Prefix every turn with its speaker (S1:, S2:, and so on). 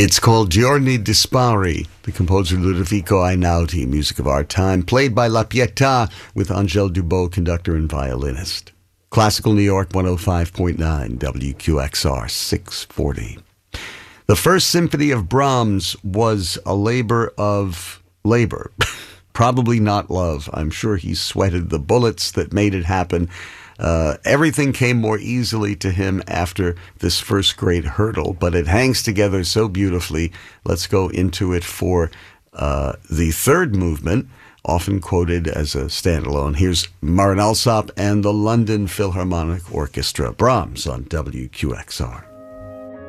S1: It's called Giorni Dispari, the composer Ludovico Einaudi, music of our time, played by La Pietà with Angèle Dubot, conductor and violinist. Classical New York 105.9, WQXR 640. The First Symphony of Brahms was a labor of labor. Probably not love. I'm sure he sweated the bullets that made it happen. Everything came more easily to him after this first great hurdle, but it hangs together so beautifully. Let's go into it for the third movement, often quoted as a standalone. Here's Marin Alsop and the London Philharmonic Orchestra, Brahms on WQXR.